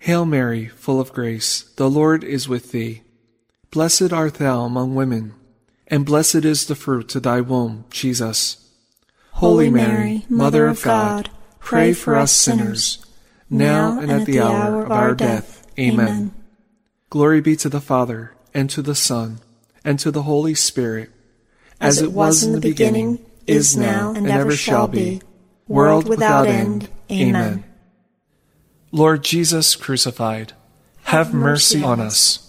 Hail Mary, full of grace, the Lord is with thee. Blessed art thou among women, and blessed is the fruit of thy womb, Jesus. Holy Mary, Mother of God, pray for us sinners, now and at the hour of our death. Amen. Glory be to the Father, and to the Son, and to the Holy Spirit, as it was in the beginning, is now, and ever shall be, world without end. Amen. Lord Jesus crucified, have mercy on us.